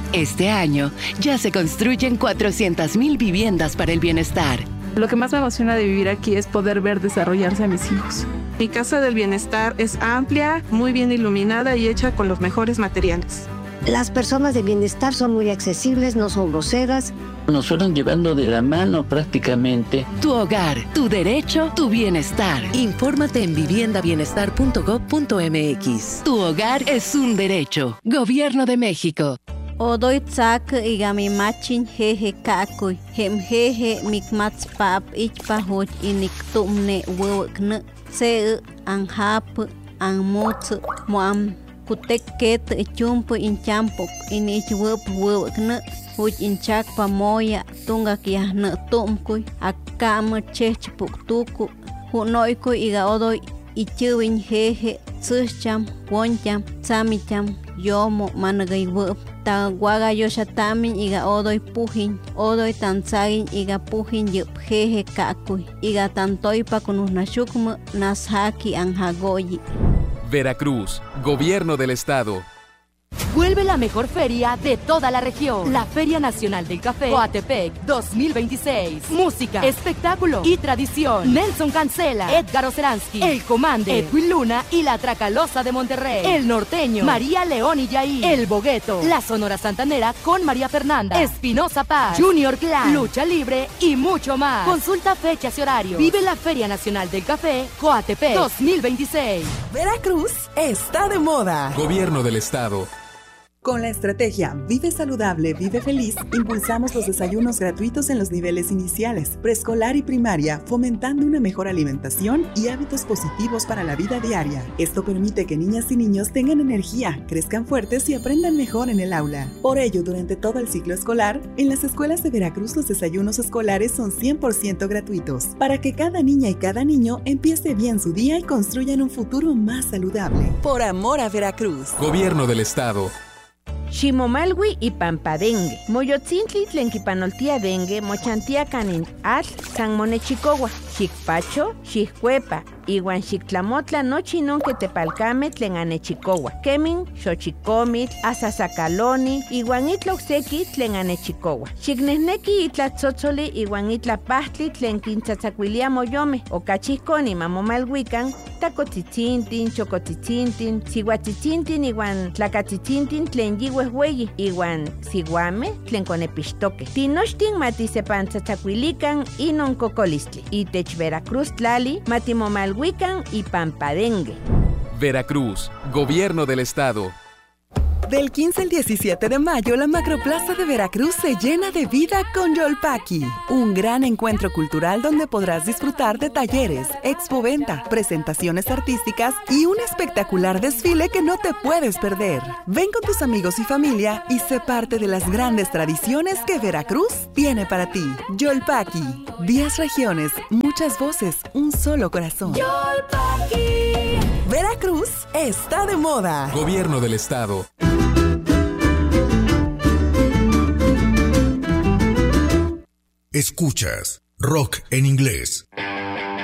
Este año ya se construyen 400,000 viviendas para el bienestar. Lo que más me emociona de vivir aquí es poder ver desarrollarse a mis hijos. Mi casa del bienestar es amplia, muy bien iluminada y hecha con los mejores materiales. Las personas de bienestar son muy accesibles, no son groseras. Nos fueron llevando de la mano prácticamente. Tu hogar, tu derecho, tu bienestar. Infórmate en viviendabienestar.gov.mx. Tu hogar es un derecho. Gobierno de México. Odoy tsak igami machin jeje kakuy. Hem jeje mikmats pap ichpahuch inik tumne wewkne. Se anhap anmutz moam. Kutek ket chumpo inchampo inich wewkne. Huch inchak pamoya tunga kiahne tumkuy. Akam chech puktuku. Hunoykuy iga odoy ichuwin jeje. Tsucham, woncham, tsamicham, yomo managay wep. Ta guaga yoshatamin iga odoy pujin, odoy tanzagin iga pujin yup jeje kakuy, iga tantoypa kunusnashukma nashaki anjagoyi. Veracruz, Gobierno del Estado. Vuelve la mejor feria de toda la región. La Feria Nacional del Café Coatepec 2026. Música, espectáculo y tradición. Nelson Cancela, Edgar Oceransky, El Comande, Edwin Luna y la Tracalosa de Monterrey. El Norteño, María León y Yair. El Bogueto, la Sonora Santanera con María Fernanda. Espinosa Paz, Junior Clan, Lucha Libre y mucho más. Consulta fechas y horarios. Vive la Feria Nacional del Café Coatepec 2026. Veracruz está de moda. Gobierno del Estado. Con la estrategia Vive Saludable, Vive Feliz, impulsamos los desayunos gratuitos en los niveles iniciales, preescolar y primaria, fomentando una mejor alimentación y hábitos positivos para la vida diaria. Esto permite que niñas y niños tengan energía, crezcan fuertes y aprendan mejor en el aula. Por ello, durante todo el ciclo escolar, en las escuelas de Veracruz los desayunos escolares son 100% gratuitos, para que cada niña y cada niño empiece bien su día y construyan un futuro más saludable. Por amor a Veracruz. Gobierno del Estado. Ximomalwi y Pampadengue. Moyotzintli tlenquipanoltia dengue, mochantia canin atl, san monechicowa, xicpacho, xiccuepa, iwan xictlamotla nochi non que tepalcame tlen anechicowa. Kemin, xochicomit, asasacaloni, iwan itloxeki tlen anechicowa. Xicnehneki itlatzotzoli iwan itlapahtli tlen quintzatzacuilia moyome, ocachiconi mamomalhuican, tacotzitzinttin, chocotzitzinttin, sihuatzitzinttin iwan tlacatzitzinttin tlen yihuehueyi, iwan siguame tlen conepixtoque. Tinochtin matisepantzatzacuilican inon cocolistli. Itech Veracruz tlali matimomalhuican y Pampadengue. Veracruz, Gobierno del Estado. Del 15 al 17 de mayo, la Macroplaza de Veracruz se llena de vida con Yolpaki, un gran encuentro cultural donde podrás disfrutar de talleres, expoventa, presentaciones artísticas y un espectacular desfile que no te puedes perder. Ven con tus amigos y familia y sé parte de las grandes tradiciones que Veracruz tiene para ti. Yolpaki, 10 regiones, muchas voces, un solo corazón. Yolpaki. Veracruz está de moda. Gobierno del Estado. Escuchas Rock en Inglés.